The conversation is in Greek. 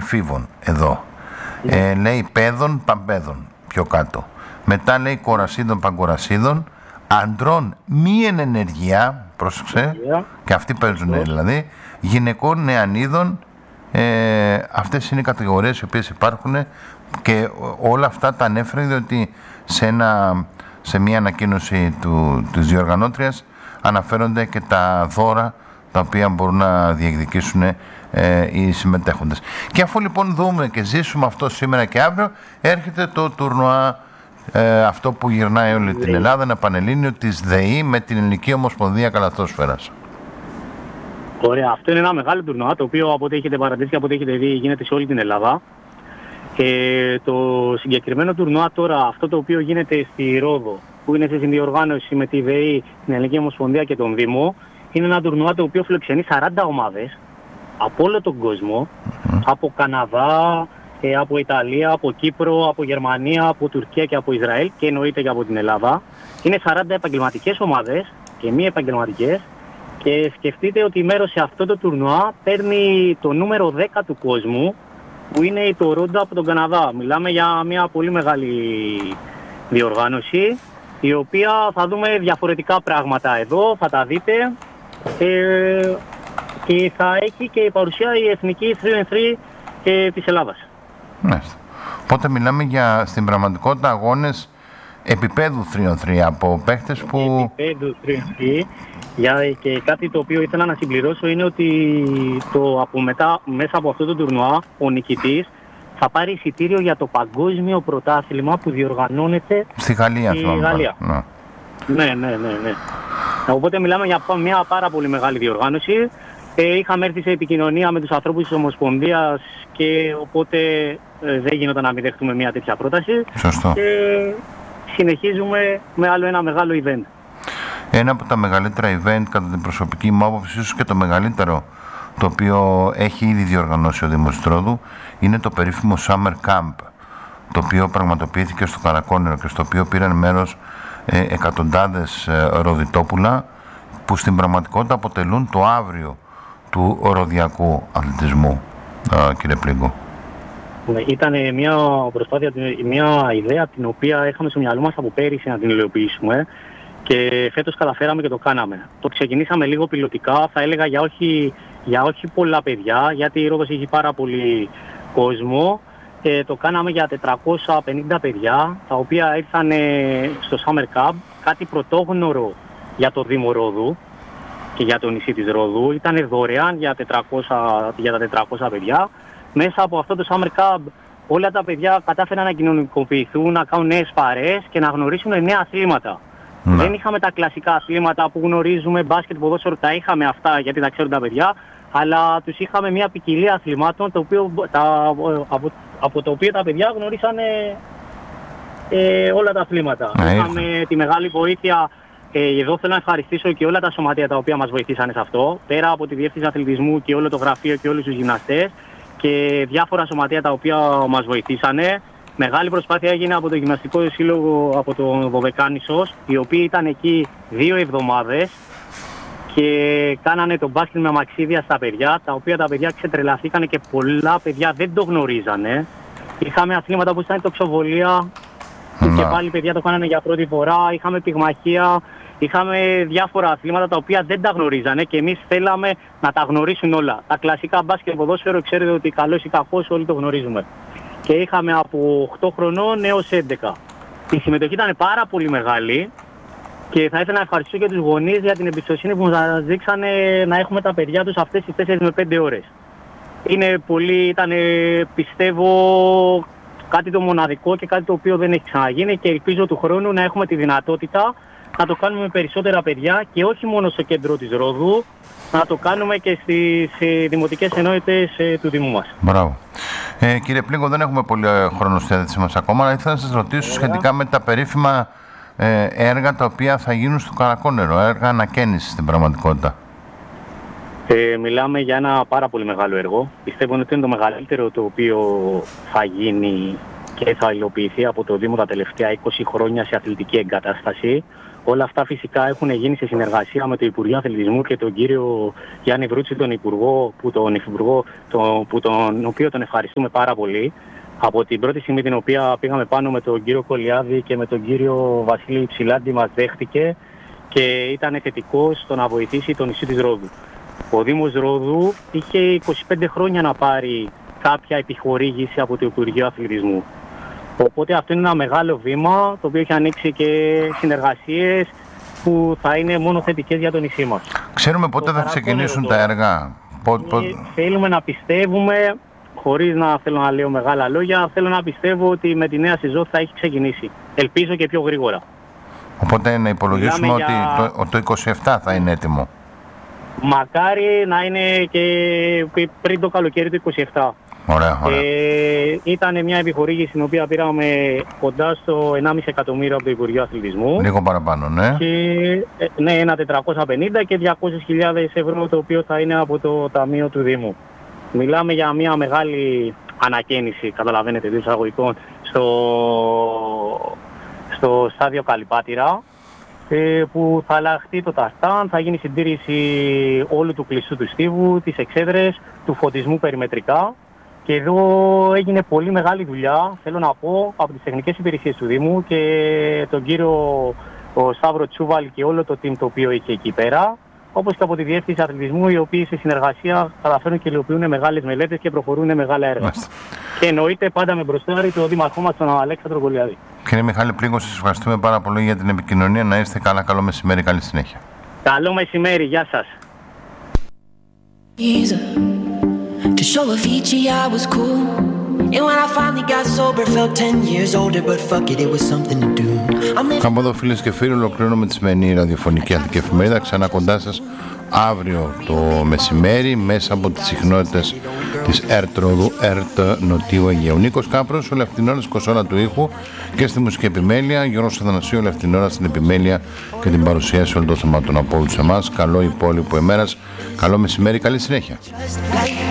εφήβων εδώ. Λέει παιδών παμπέδων πιο κάτω. Μετά λέει κορασίδων παγκορασίδων, αντρών μη εν ενεργεία, πρόσεξε, και αυτοί παίζουν δηλαδή, γυναικών νεανίδων. Αυτές είναι οι κατηγορίες οι οποίες υπάρχουν και όλα αυτά τα ανέφερε διότι σε μια ανακοίνωση της διοργανώτριας αναφέρονται και τα δώρα τα οποία μπορούν να διεκδικήσουν οι συμμετέχοντες. Και αφού λοιπόν δούμε και ζήσουμε αυτό σήμερα και αύριο, έρχεται το τουρνουά αυτό που γυρνάει όλη την Ελλάδα, ένα πανελλήνιο της ΔΕΗ με την Ελληνική Ομοσπονδία Καλαθόσφαιρας. Ωραία, αυτό είναι ένα μεγάλο τουρνουά το οποίο από ό,τι έχετε παρατηρήσει και από ό,τι έχετε δει γίνεται σε όλη την Ελλάδα. Το συγκεκριμένο τουρνουά τώρα, αυτό το οποίο γίνεται στη Ρόδο, που είναι σε συνδιοργάνωση με τη ΔΕΗ, την Ελληνική Ομοσπονδία και τον Δήμο, είναι ένα τουρνουά το οποίο φιλοξενεί 40 ομάδες από όλο τον κόσμο, από Καναδά, από Ιταλία, από Κύπρο, από Γερμανία, από Τουρκία και από Ισραήλ και εννοείται και από την Ελλάδα. Είναι 40 επαγγελματικές ομάδες και μη επαγγελματικές και σκεφτείτε ότι μέρος σε αυτό το τουρνουά παίρνει το νούμερο 10 του κόσμου, που είναι η Τορόντο από τον Καναδά. Μιλάμε για μια πολύ μεγάλη διοργάνωση, η οποία θα δούμε διαφορετικά πράγματα εδώ, θα τα δείτε και θα έχει και παρουσία η εθνική 3x3 της Ελλάδας. Οπότε μιλάμε για στην πραγματικότητα αγώνες επίπεδου 3x3 από παίχτες που... Επίπεδου 3x3 και κάτι το οποίο ήθελα να συμπληρώσω είναι ότι μέσα από αυτό το τουρνουά ο νικητής θα πάρει εισιτήριο για το παγκόσμιο πρωτάθλημα που διοργανώνεται στη Γαλλία. Ναι. Οπότε μιλάμε για μια πάρα πολύ μεγάλη διοργάνωση. Είχαμε έρθει σε επικοινωνία με τους ανθρώπους της Ομοσπονδίας και οπότε δεν γινόταν να μην δεχτούμε μια τέτοια πρόταση. Σωστό. Και συνεχίζουμε με άλλο ένα μεγάλο event. Ένα από τα μεγαλύτερα event κατά την προσωπική μου άποψη, ίσως και το μεγαλύτερο, το οποίο έχει ήδη διοργανώσει ο Δήμος Ρόδου, είναι το περίφημο Summer Camp, το οποίο πραγματοποιήθηκε στο Καρακόνερο και στο οποίο πήραν μέρος εκατοντάδες ροδιτόπουλα που στην πραγματικότητα αποτελούν το αύριο του ροδιακού αθλητισμού, κύριε Πλίγκο. Ήταν μια προσπάθεια, μια ιδέα την οποία είχαμε στο μυαλό μας από πέρυσι να την υλοποιήσουμε και φέτος καταφέραμε και το κάναμε. Το ξεκινήσαμε λίγο πιλωτικά, θα έλεγα για όχι πολλά παιδιά, γιατί η Ρόδος έχει πάρα πολύ κόσμο. Το κάναμε για 450 παιδιά, τα οποία ήρθαν στο Summer Cup, κάτι πρωτόγνωρο για το Δήμο Ρόδου και για το νησί της Ρόδου. Ήταν δωρεάν για τα 400 παιδιά. Μέσα από αυτό το Summer Cup όλα τα παιδιά κατάφεραν να κοινωνικοποιηθούν, να κάνουν νέες παρέες και να γνωρίσουν νέα αθλήματα. Δεν είχαμε τα κλασικά αθλήματα που γνωρίζουμε, μπάσκετ, ποδόσφαιρο, τα είχαμε αυτά γιατί τα ξέρουν τα παιδιά, αλλά τους είχαμε μια ποικιλία αθλημάτων από τα οποία τα παιδιά γνωρίσανε όλα τα αθλήματα. Είχαμε τη μεγάλη βοήθεια. Εδώ θέλω να ευχαριστήσω και όλα τα σωματεία τα οποία μας βοηθήσανε σε αυτό, πέρα από τη Διεύθυνση Αθλητισμού και όλο το γραφείο και όλους τους γυμναστές και διάφορα σωματεία τα οποία μας βοηθήσανε. Μεγάλη προσπάθεια έγινε από το Γυμναστικό Σύλλογο από το Βοβεκάνησος, οι οποίοι ήταν εκεί 2 εβδομάδες και κάνανε το μπάσκετ με αμαξίδια στα παιδιά, τα οποία τα παιδιά ξετρελαθήκανε και πολλά παιδιά δεν το γνωρίζανε. Είχαμε αθλήματα που ήταν τοξοβολία, και πάλι παιδιά το κάνανε για πρώτη φορά, είχαμε πυγμαχία, είχαμε διάφορα αθλήματα τα οποία δεν τα γνωρίζανε και εμείς θέλαμε να τα γνωρίσουν όλα. Τα κλασικά μπάσκετ, ποδόσφαιρο, ξέρετε ότι καλός ή κακός όλοι το γνωρίζουμε. Και είχαμε από 8 χρονών έως 11. Η συμμετοχή ήταν πάρα πολύ μεγάλη και θα ήθελα να ευχαριστήσω και τους γονείς για την εμπιστοσύνη που μας δείξανε να έχουμε τα παιδιά τους αυτές τις 4 με 5 ώρες. Ήταν πιστεύω κάτι το μοναδικό και κάτι το οποίο δεν έχει ξαναγίνει και ελπίζω του χρόνου να έχουμε τη δυνατότητα να το κάνουμε με περισσότερα παιδιά και όχι μόνο στο κέντρο της Ρόδου, να το κάνουμε και στις δημοτικές ενότητες του Δήμου μας. Μπράβο. Κύριε Πλίγκο, δεν έχουμε πολύ χρόνο στη διάθεσή μας ακόμα, αλλά ήθελα να σας ρωτήσω σχετικά με τα περίφημα έργα τα οποία θα γίνουν στο Καρακόνερο, έργα ανακαίνησης στην πραγματικότητα. Μιλάμε για ένα πάρα πολύ μεγάλο έργο. Πιστεύω ότι είναι το μεγαλύτερο το οποίο θα γίνει και θα υλοποιηθεί από το Δήμο τα τελευταία 20 χρόνια σε αθλητική εγκατάσταση. Όλα αυτά φυσικά έχουν γίνει σε συνεργασία με το Υπουργείο Αθλητισμού και τον κύριο Γιάννη Βρούτση, τον Υπουργό, τον οποίο τον ευχαριστούμε πάρα πολύ. Από την πρώτη στιγμή την οποία πήγαμε πάνω με τον κύριο Κολιάδη και με τον κύριο Βασίλη Ψηλάντη, μας δέχτηκε και ήταν θετικός στο να βοηθήσει το νησί της Ρόδου. Ο Δήμος Ρόδου είχε 25 χρόνια να πάρει κάποια επιχορήγηση από το Υπουργείο Αθλητισμού. Οπότε αυτό είναι ένα μεγάλο βήμα, το οποίο έχει ανοίξει και συνεργασίες που θα είναι μόνο θετικές για το νησί μας. Ξέρουμε πότε θα ξεκινήσουν τα έργα. Θέλουμε να πιστεύουμε, χωρίς να θέλω να λέω μεγάλα λόγια, θέλω να πιστεύω ότι με τη νέα σεζόν θα έχει ξεκινήσει. Ελπίζω και πιο γρήγορα. Οπότε να υπολογίσουμε ότι το 27 θα είναι έτοιμο. Μακάρι να είναι και πριν το καλοκαίρι του 27. Ωραία. Ήταν μια επιχορήγηση την οποία πήραμε κοντά στο 1,5 εκατομμύριο από το Υπουργείο Αθλητισμού. Λίγο παραπάνω, ναι. Και, ναι, ένα 450 και 200.000 ευρώ το οποίο θα είναι από το Ταμείο του Δήμου. Μιλάμε για μια μεγάλη ανακαίνιση, καταλαβαίνετε, δύο εισαγωγικών, στο στάδιο Καλυπάτηρα, που θα αλλάχτεί το ταστάν, θα γίνει συντήρηση όλου του κλειστού του στίβου, τις εξέδρες, του φωτισμού περιμετρικά. Και εδώ έγινε πολύ μεγάλη δουλειά, θέλω να πω, από τις τεχνικές υπηρεσίες του Δήμου και τον κύριο Σταύρο Τσούβαλ και όλο το team το οποίο είχε εκεί πέρα, όπως και από τη Διεύθυνση Αθλητισμού, οι οποίοι σε συνεργασία καταφέρουν και υλοποιούν μεγάλες μελέτες και προχωρούν μεγάλα έργα. Και εννοείται πάντα με μπροστάρι το δήμαρχό μας, τον Αλέξανδρο Κολιάδη. Κύριε Μιχάλη Πλήγο, σας ευχαριστούμε πάρα πολύ για την επικοινωνία. Να είστε καλά, καλό μεσημέρι, καλή συνέχεια. Καλό μεσημέρι, γεια σας. To show Avicii I was cool. And when I finally got sober felt 10 years older, but fuck it, it was something to do. Από εδώ, φίλες και φίλοι, ολοκληρώνουμε τη σημερινή ραδιοφωνική αθλητική εφημερίδα. Ξανά κοντά σας αύριο το μεσημέρι μέσα από τις συχνότητες της ΕΡΤ Ρόδου, ΕΡΤ Νοτιού Αιγαίου. Νίκος Κάπρος, όλη αυτή την ώρα σκοσόρα του ήχου και στη μουσική επιμέλεια. Γιώργος Αθανασίου, όλη αυτή την ώρα στην επιμέλεια και την παρουσίαση όλων των θεμάτων από όλους εμάς. Καλό υπόλοιπο ημέρας, καλό μεσημέρι, καλή συνέχεια.